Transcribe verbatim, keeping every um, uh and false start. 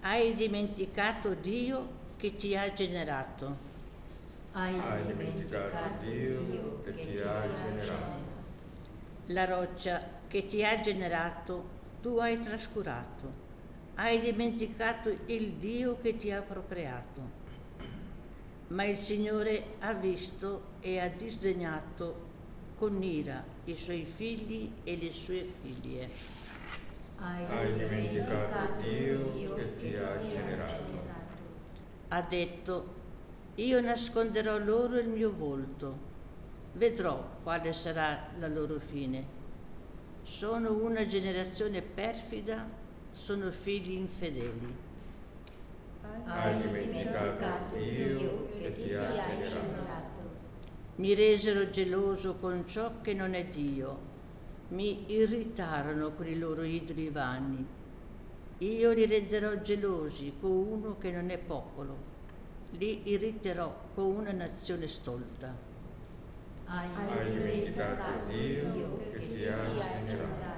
Hai dimenticato Dio che ti ha generato. Hai dimenticato Dio che ti ha generato. La roccia che ti ha generato tu hai trascurato. Hai dimenticato il Dio che ti ha procreato. Ma il Signore ha visto e ha disdegnato con ira i suoi figli e le sue figlie. Hai dimenticato Dio che ti ha generato. Ha detto: io nasconderò loro il mio volto, vedrò quale sarà la loro fine. Sono una generazione perfida, sono figli infedeli. Hai dimenticato Dio che ti ha generato. Mi resero geloso con ciò che non è Dio, mi irritarono con i loro idoli vani. Io li renderò gelosi con uno che non è popolo, li irriterò con una nazione stolta. Hai dimenticato Dio che ti ha generato.